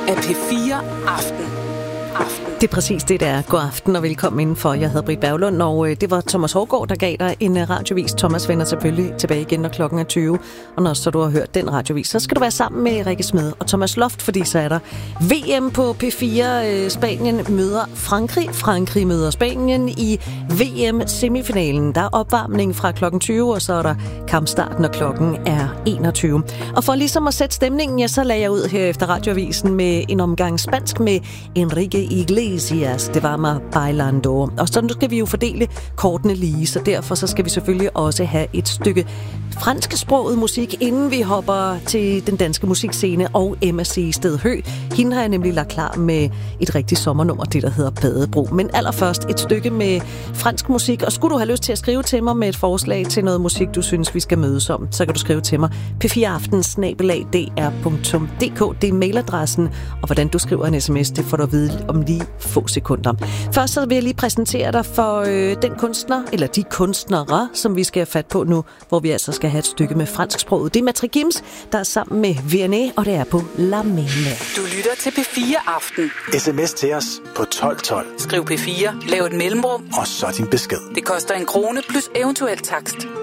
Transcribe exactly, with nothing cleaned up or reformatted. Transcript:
af P fire Aften. Aften. Det er præcis det, der er. God aften og velkommen indenfor. Jeg hedder Britt Berglund, og det var Thomas Hårgaard, der gav dig en radiovis. Thomas vender selvfølgelig tilbage igen, når klokken er tyve. Og når så du har hørt den radiovis, så skal du være sammen med Rikke Smed og Thomas Loft, fordi så er der V M på P fire. Spanien møder Frankrig. Frankrig møder Spanien i V M-semifinalen. Der er opvarmning fra klokken tyve, og så er der kampstart, når klokken er enogtyve. Og for ligesom at sætte stemningen, ja, så lagde jeg ud her efter radioavisen med en omgang spansk med Enrique Iglesias. Det var mig bailando. Og så nu skal vi jo fordele kortene lige, så derfor så skal vi selvfølgelig også have et stykke fransksproget musik, inden vi hopper til den danske musikscene og Emma C. Sted Hø. Hende har jeg nemlig lagt klar med et rigtigt sommernummer, det der hedder Badebro. Men allerførst et stykke med fransk musik, og skulle du have lyst til at skrive til mig med et forslag til noget musik, du synes, vi skal mødes om, så kan du skrive til mig p fire aften snabel-a d r punktum d k. Det er mailadressen, og hvordan du skriver en sms, det får du at vide om lige få sekunder. Først så vil jeg lige præsentere dig for øh, den kunstner, eller de kunstnere, som vi skal have fat på nu, hvor vi altså skal have et stykke med fransksproget. Det er Matre Gims, der er sammen med Vianney, og det er på La Mene. Du lytter til P fire Aften. Sms til os på tolv tolv. Skriv P fire, lav et mellemrum, og så din besked. Det koster en krone plus eventuel takst.